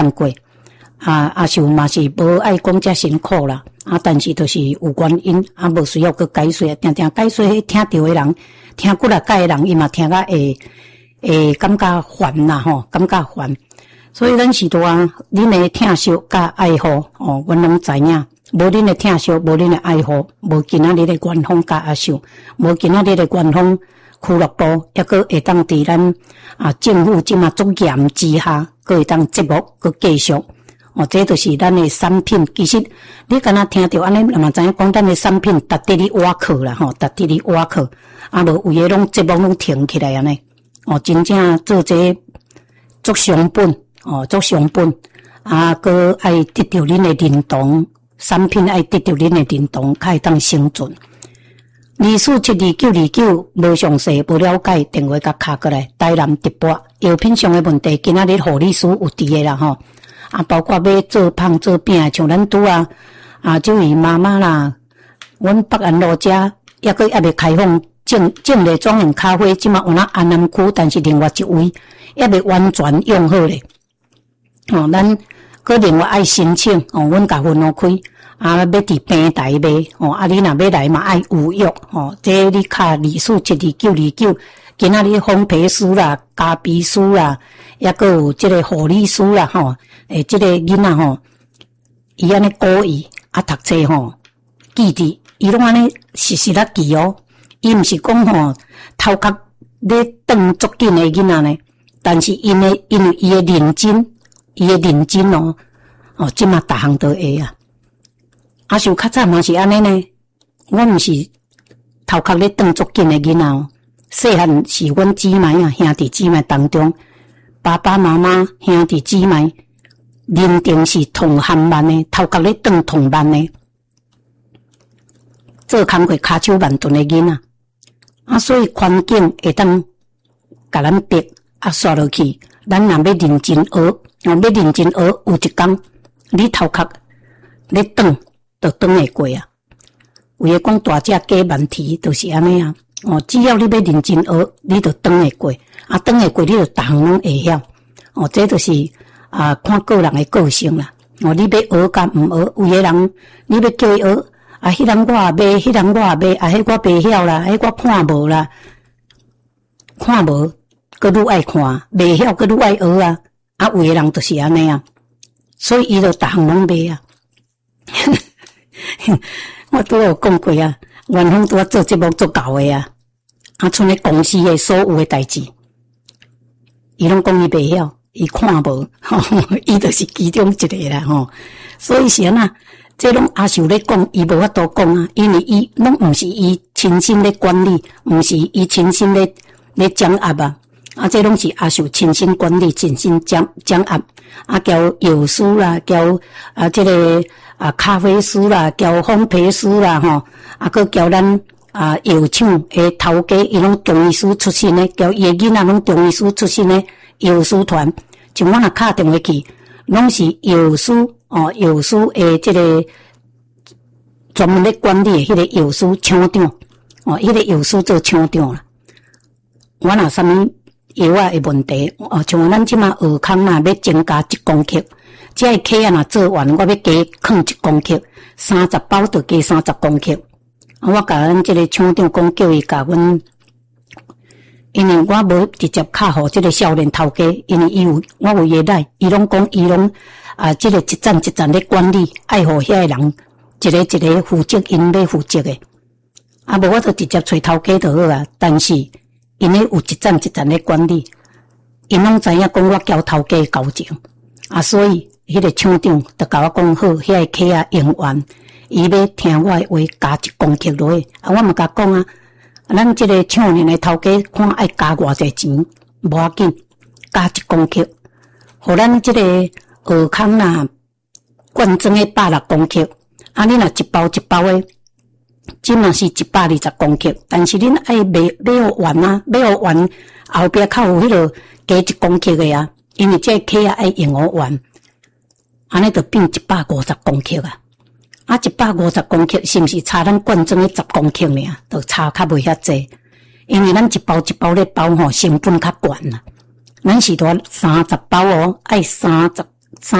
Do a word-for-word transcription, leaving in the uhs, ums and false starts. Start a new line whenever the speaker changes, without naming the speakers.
过。啊，阿秀嘛是无爱讲遮辛苦啦，啊，但是就是有原因，啊，无需要去解说，定定解说，听着的人，听过来解的人，伊嘛听甲会会感觉烦啦吼，感觉烦。所以咱是多啊，恁的疼惜甲爱护哦，阮拢知影。无恁的疼惜，无恁的爱护，无今仔日的官方甲阿秀，无今仔日的官方俱乐部，抑个会当伫咱啊政府即马足严之下，个会当节目个继续。哦，这就是咱的产品。其实你敢若听着安尼，那么知影讲咱的产品值得你挖靠啦吼，值得你挖靠。啊，无有诶拢节目拢停起来安尼。哦，真正做这足伤本，哦，足伤本。啊，佮爱得到恁的认同，产品爱得到恁的认同，才会当生存。二四七二九二九无详细无了解，电话甲卡过来。台南直播药品上的问题，今仔日护理师有伫诶啦吼。啊，包括要做胖做饼，像咱拄啊啊，这位妈妈啦，阮北安路遮抑个还未开放种种类庄园咖啡，即马有那安南区，但是另外一位抑未完全用好咧。哦，咱个另外爱申请哦，阮甲分开啊，要伫平台卖哦，啊，你若要来嘛爱预约哦，这你卡二四七二九二九，今仔日烘焙师啦、咖啡师啦，抑个有即个护理师啦吼。诶，即、这个囡仔吼，伊安尼故意啊读册吼，记伫伊拢安尼实实啦记哦。伊毋是讲吼头壳咧转足紧诶囡仔呢，但是因诶因为伊诶认真，伊诶认真哦，哦，即马逐项都会啊。啊，像较早嘛是安尼呢，我毋是头壳咧转足紧诶囡仔哦，细汉是阮姊妹啊兄弟姊妹当中，爸爸妈妈兄弟姊妹。认定是同含慢的，头壳咧转同慢的，做工课骹手慢顿的囡仔，啊，所以环境会当甲咱逼啊刷落去，咱若要认真学，哦，要认真学，有一天你头壳咧转，就转会过啊。有诶讲大只加慢蹄，就是安尼啊。哦，只要你要认真学，你就转会过，啊，转会过，你就逐项拢会晓。哦，这就是。啊，看个人的个性啦。哦，你要学甲毋学，有诶人你要叫伊学，啊，迄人我也袂，迄人我也袂，啊，迄我袂晓啦，迄我看无啦，看无，佮愈爱看，袂晓佮愈爱学啊。啊，有诶人就是安尼啊，所以伊就逐项拢袂啊。我拄有讲过啊，元丰拄啊做节目做够诶啊，啊，剩咧公司诶所有诶代志，伊拢讲伊袂晓。伊看无，吼，伊就是其中一个啦，吼。所以是安那，这拢阿秀咧讲，伊无法度讲啊，因为伊拢毋是伊亲身咧管理，毋是伊亲身咧咧掌握啊。啊，这拢是阿秀亲身管理、亲身掌掌握。啊，交药师啦，交啊，这个啊咖啡师啦，交烘焙师啦，吼，啊，佮交咱啊药厂诶头家，伊拢中医师出身诶，交伊诶囡仔拢中医师出身诶。药师团，像我若敲电话去，拢是药师哦，药师诶，即个专门咧管理诶，迄个药师厂长哦，迄个药师做厂长啦。我若啥物药啊诶问题哦，像咱即马学康啊，要增加一公克，即个客啊若做完，我要加放一公克，三十包就加三十公克。我甲咱即个厂长讲，叫伊甲阮。因为我无直接敲互即个少年头家，因为伊有我有业来，伊拢讲伊拢啊，即、这个一站一站咧管理，爱互遐个人一个一个负责因要负责诶。啊，无我就直接找头家就好啊。但是因咧有一站一站咧管理，因拢知影讲我交头家交情啊，所以迄个厂长就甲我讲好，遐个客啊用完，伊要听我诶话加一公克落去，啊，我嘛甲讲啊。咱即个厂里的头家看爱加偌济钱，无要紧，加一公克，互咱即个学康啦，灌装的百六公克，啊，你若一包一包的，即嘛是一百二十公克，但是恁爱买买互完啊，买互完后壁较有迄个加一公克的啊，因为这客啊爱用互完，安尼就变一百五十公克啊。啊，一百五十公克是毋是差咱罐装的十公克尔？就差较袂遐济，因为咱一包一包咧包吼，成本较悬啦。咱是多三十包哦，爱三十